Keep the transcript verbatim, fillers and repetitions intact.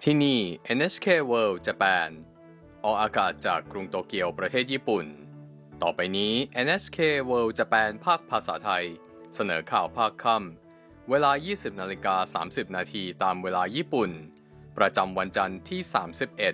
ที่นี่ เอ็น เอช เค World Japan ออกอากาศจากกรุงโตเกียวประเทศญี่ปุ่นต่อไปนี้ เอ็น เอช เค World Japan ภาคภาษาไทยเสนอข่าวภาคค่ำเวลา ยี่สิบนาฬิกาสามสิบนาทีตามเวลาญี่ปุ่นประจำวันจันทร์ที่ สามสิบเอ็ด